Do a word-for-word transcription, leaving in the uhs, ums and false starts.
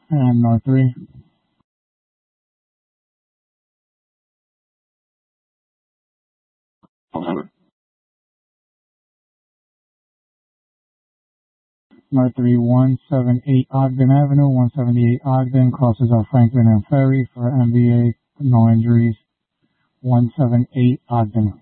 And North three. North three, one seventy-eight Ogden Avenue, one seventy-eight Ogden, crosses our Franklin and Ferry for M B A, no injuries. one seventy-eight Ogden.